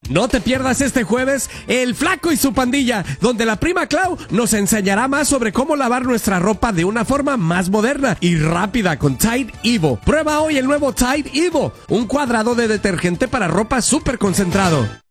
No te pierdas este jueves El Flaco y su pandilla, donde la prima Clau nos enseñará más sobre cómo lavar nuestra ropa de una forma más moderna y rápida con Tide Evo. Prueba hoy el nuevo Tide Evo, un cuadrado de detergente para ropa súper concentrado.